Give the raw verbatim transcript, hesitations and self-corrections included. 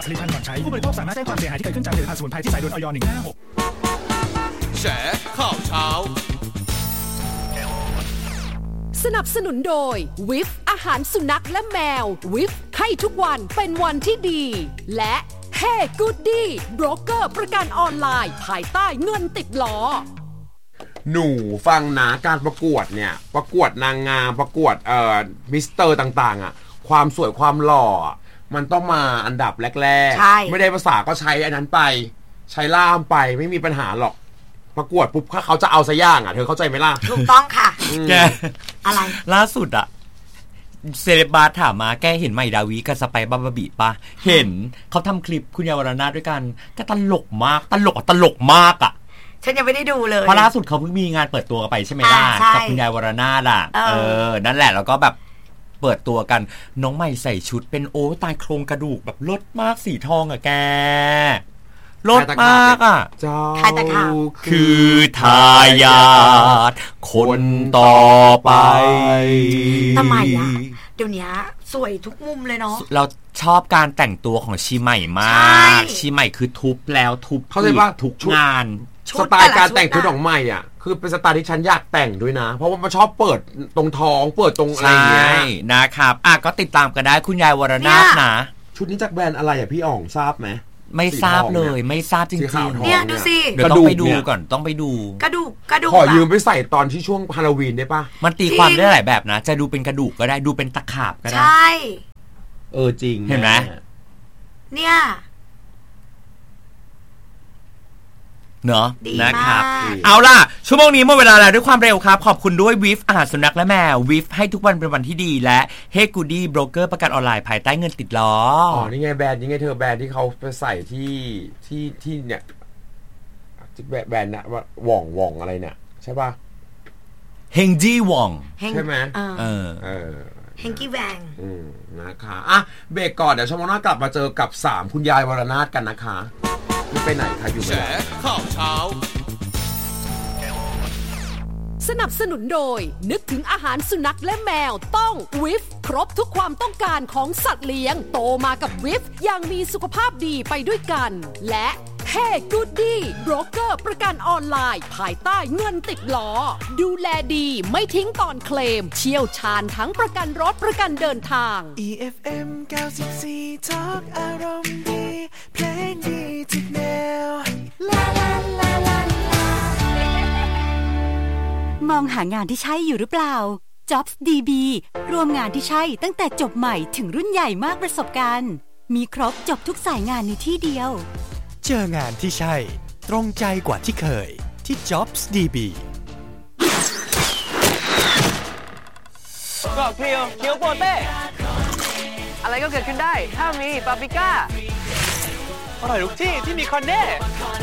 ผลิตภัณฑ์ก่อนใช้ผู้บริโภคสามารถแจ้งความเสียหายที่เกิดขึ้นจากผลิตภัณฑ์สมุนไพรที่ใส่โดนอยหนึ่งห้าหกแฉข่าวเช้าสนับสนุนโดยวิฟอาหารสุนัขและแมววิฟให้ทุกวันเป็นวันที่ดีและเฮ้กูดดี้โบรกเกอร์ประกันออนไลน์ภายใต้เงินติดล้อหนูฟังนะการประกวดเนี่ยประกวดนางงามประกวดเอ่อมิสเตอร์ต่างๆอ่ะความสวยความหล่อมันต้องมาอันดับแรกๆไม่ได้ภาษาก็ใช้อันนั้นไปใช้ล่ามไปไม่มีปัญหาหรอกประกวดปุ๊บถ้าเขาจะเอาซะย่างอ่ะเธอเข้าใจไหมล่ะถูกต้องค่ะแกอะไรล่าสุดอะเซเลบาร์ถามมาแกเห็นใหม่ดาวิกับสไปซ์บาบาบิป่ะเห็นเขาทำคลิปคุณยาวรนาถด้วยกันก็ตลกมากตลกตลกมากอะฉันยังไม่ได้ดูเลยเพราะล่าสุดเขาเพิ่งมีงานเปิดตัวกันไปใช่ไหมล่ะกับคุณยายวรนาถอ่ะเออนั่นแหละแล้วก็แบบเปิดตัวกันน้องใหม่ใส่ชุดเป็นโอ้ตายโครงกระดูกแบบลดมากสีทองอะแกลดมากอ่ะเจ้าคือทายาทคนต่อไปทำไมอ่ะเดี๋ยวนี้สวยทุกมุมเลยเนาะเราชอบการแต่งตัวของชีใหม่มากชีใหม่คือทุบแล้วทุบเขาเรียกว่าทุกงานสไตล์การแต่งชุดของใหม่อ่ะคือเป็นสไตล์ที่ฉันอยากแต่งด้วยนะเพราะว่ามันชอบเปิดตรงท้องเปิดตรงอะไรอย่างเงี้ยนะครับอ่ะก็ติดตามกันได้คุณยายวรนาถนะชุดนี้จากแบรนด์อะไรอ่ะพี่อ๋องทราบไหมไม่ทราบเลยไม่ทราบจริงๆเนี่ยดูสิเดี๋ยวต้องไปดูก่อนต้องไปดูกระดูกกระดูกขอยืมไปใส่ตอนที่ช่วงฮาโลวีนได้ป่ะมันตีความได้หลายแบบนะจะดูเป็นกระดูกก็ได้ดูเป็นตะขาบก็ได้ใช่เออจริงเห็นไหมเนี่ยเนอะนะครับเอาล่ะชั่วโมงนี้หมดเวลาแล้วด้วยความเร็วครับขอบคุณด้วยวิฟอาหารสุนัขและแมววิฟให้ทุกวันเป็นวันที่ดีและเฮกูดี้โบรกเกอร์ประกันออนไลน์ภายใต้เงินติดล้ออ๋อนี่ไงแบรนด์นี่ไงเธอแบรนด์ที่เขาไปใส่ที่ที่ที่เนี่ยแบรนด์นะว่าว่องว่องอะไรเนี่ยใช่ป่ะเฮงจี้ว่องใช่ไหมเออเออเฮงกี้แวงอืมนะคะอ่ะเบรกก่อนเดี๋ยวชั่วโมงหน้ากลับมาเจอกับสามคุณยายวรนาถกันนะคะไม่ไปไหนค่ะอยู่แฉข่าวเช้าสนับสนุนโดยนึกถึงอาหารสุนัขและแมวต้องวิฟครบทุกความต้องการของสัตว์เลี้ยงโตมากับวิฟอย่างมีสุขภาพดีไปด้วยกันและเฮ้กูดดี้โบรกเกอร์ประกันออนไลน์ภายใต้เงินติดล้อดูแลดีไม่ทิ้งตอนเคลมเชี่ยวชาญทั้งประกันรถประกันเดินทางอี เอฟ เอ็ม เก้าสิบสี่ Talk อารมณ์ดีเพลงดีทุกแนวลาลาลาลามองหางานที่ใช่อยู่หรือเปล่า Jobs ดี บี รวมงานที่ใช่ตั้งแต่จบใหม่ถึงรุ่นใหญ่มากประสบการณ์มีครบจบทุกสายงานในที่เดียวเจองานที่ใช่ตรงใจกว่าที่เคยที่ Jobs ดี บีกรอบเคียวเคียวโปเต้อะไรก็เกิดขึ้นได้ถ้ามีปาปริก้าอร่อยทุกที่ที่มีคอนเน่